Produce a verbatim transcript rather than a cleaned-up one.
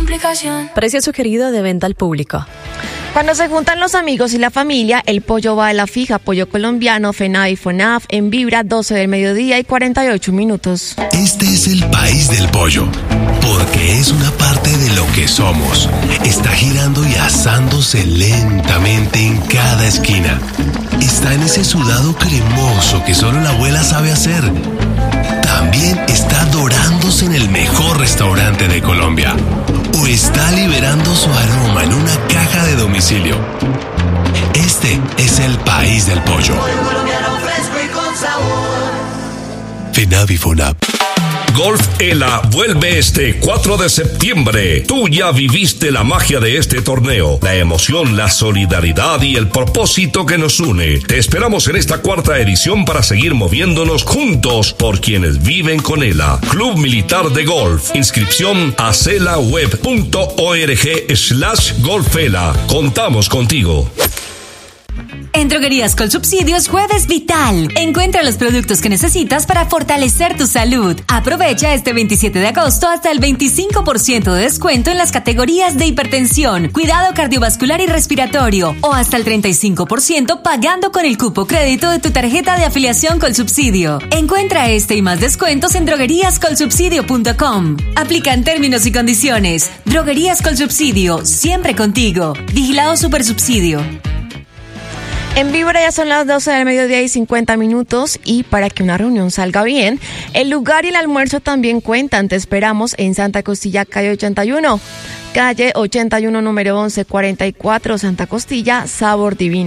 complicación. Precio sugerido de venta al público. Cuando se juntan los amigos y la familia, el pollo va a la fija. Pollo colombiano, FENAVI, FONAF, en Vibra, doce del mediodía y cuarenta y ocho minutos. Este es el país del pollo, porque es una parte de lo que somos. Está girando y asándose lentamente en cada esquina. Está en ese sudado cremoso que solo la abuela sabe hacer. También está dorándose en el mejor restaurante de Colombia. O está liberando su aroma en una caja de domicilio. Este es el país del pollo. Pollo colombiano fresco y con sabor. FENAVI FONAP. Golf Ela vuelve este cuatro de septiembre. Tú ya viviste la magia de este torneo, la emoción, la solidaridad y el propósito que nos une. Te esperamos en esta cuarta edición para seguir moviéndonos juntos por quienes viven con Ela. Club Militar de Golf. Inscripción a celaweb punto org slash golfela. Contamos contigo. En Droguerías Colsubsidio es Jueves Vital. Encuentra los productos que necesitas para fortalecer tu salud. Aprovecha este veintisiete de agosto hasta el veinticinco por ciento de descuento en las categorías de hipertensión, cuidado cardiovascular y respiratorio, o hasta el treinta y cinco por ciento pagando con el cupo crédito de tu tarjeta de afiliación Colsubsidio. Encuentra este y más descuentos en droguerías colsubsidio punto com. Aplican términos y condiciones. Droguerías Colsubsidio, siempre contigo. Vigilado Supersubsidio. En Vibra ya son las doce del mediodía y cincuenta minutos, y para que una reunión salga bien, el lugar y el almuerzo también cuentan. Te esperamos en Santa Costilla, calle ochenta y uno. Calle ochenta y uno, número once cuarenta y cuatro, Santa Costilla, Sabor Divino.